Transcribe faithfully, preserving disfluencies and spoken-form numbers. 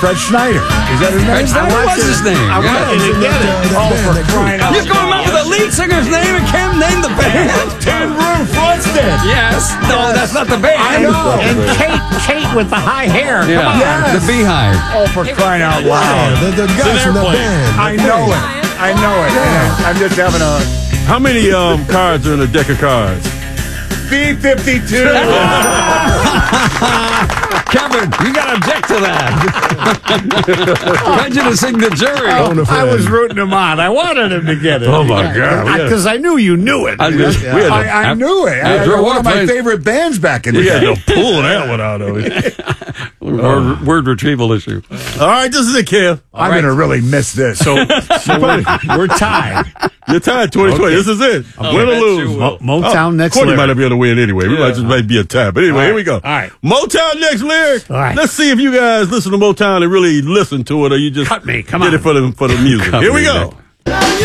Fred Schneider. Is that his name? That was his name. I Yeah. wanted to get it. Oh, for crying out You can remember the lead singer's name and can't name the band? Tin Roof Fronstead. Yes. No, that's not the band. I know. And Kate, Kate with the high hair. Yeah. Come on. Yes. The Beehive. Oh, for crying out Yeah, loud. the, the guys from the band. I know it. I know it. And I'm just having a How many um, cards are in a deck of cards? B fifty-two. Kevin, you got to object to that. Prejudicing the jury. I was rooting him on. I wanted him to get it. Oh, my God. Because I knew you knew it. I just- We had I, to, I knew it. I, After a one while, of my playing- favorite bands back in the we had day. to pull that one out of it. Word, word retrieval issue. All right, this is it, Kev. I'm going to really miss this. So, so we're, we're tied. You're tied twenty twenty. This is it. Win or bet lose. you will. Mo- Motown next Courtney lyric. might not be able to win anyway. We might just might be a tie. But anyway, here we go. All right. Motown next lyric. All right. Let's see if you guys listen to Motown and really listen to it, or you just Cut me. Come did on. it for the for the music. Cut Here we me, go. man.